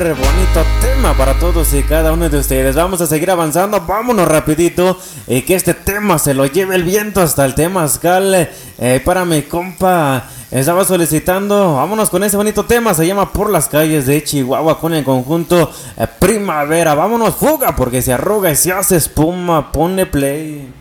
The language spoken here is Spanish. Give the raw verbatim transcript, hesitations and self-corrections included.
Bonito tema para todos y cada uno de ustedes. Vamos a seguir avanzando, vámonos rapidito y que este tema se lo lleve el viento hasta el temazcal. Eh, para mi compa estaba solicitando, vámonos con ese bonito tema, se llama Por las calles de Chihuahua con el conjunto eh, Primavera. Vámonos, fuga porque se arruga y se hace espuma. Pone play.